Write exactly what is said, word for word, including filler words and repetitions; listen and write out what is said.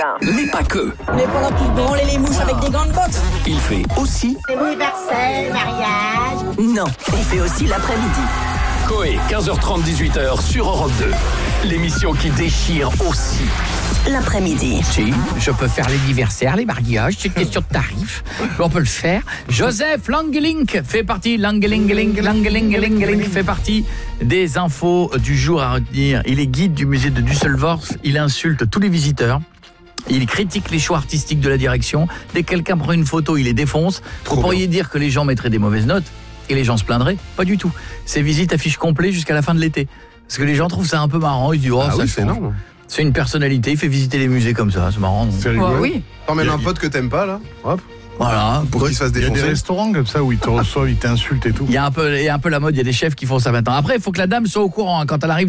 Mais pas que. Mais pendant qu'il branlait les mouches avec des gants de boxe. Il fait aussi... Anniversaire, mariage. Non, il fait aussi l'après-midi. Coé, quinze heures trente, dix-huit heures sur Europe deux. L'émission qui déchire aussi. L'après-midi. Si, je peux faire l'anniversaire, les mariages, c'est une question de tarif. On peut le faire. Joseph Langelink fait partie, Langelingeling, Langelingeling, fait partie des infos du jour à retenir. Il est guide du musée de Düsseldorf. Il insulte tous les visiteurs. Il critique les choix artistiques de la direction. Dès que quelqu'un prend une photo, il les défonce. Trop Vous pourriez bien dire que les gens mettraient des mauvaises notes et les gens se plaindraient. Pas du tout. Ces visites affichent complet jusqu'à la fin de l'été. Parce que les gens trouvent ça un peu marrant. Ils disent, oh, ah ça oui, c'est énorme. C'est une personnalité, il fait visiter les musées comme ça, c'est marrant. C'est rigolo. Ouais, oui. T'emmènes un pote que t'aimes pas là, hop. Voilà, pour qu'il se fasse défoncer. Il y a des restaurants comme ça où ils te reçoivent, ils t'insultent et tout. Il y a un peu, il y a un peu la mode, il y a des chefs qui font ça maintenant. Après, il faut que la dame soit au courant hein, quand elle arrive.